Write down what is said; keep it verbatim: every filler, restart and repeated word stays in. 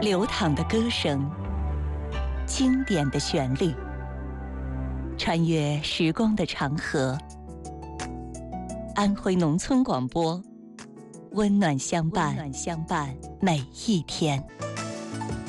流淌的歌声，经典的旋律，穿越时光的长河。安徽农村广播，温暖相伴，温暖相伴每一天。